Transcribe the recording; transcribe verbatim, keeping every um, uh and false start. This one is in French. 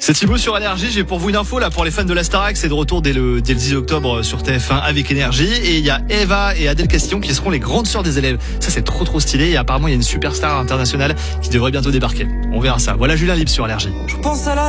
C'est Thibaut sur Énergie. J'ai pour vous une info là pour les fans de la Starac. C'est de retour dès le, dès le dix octobre sur T F un avec Énergie. Et il y a Eva et Adèle Castillon qui seront les grandes sœurs des élèves. Ça, c'est trop trop stylé. Et apparemment, il y a une superstar internationale qui devrait bientôt débarquer. On verra ça. Voilà Julien Libre sur Énergie. Je pense à la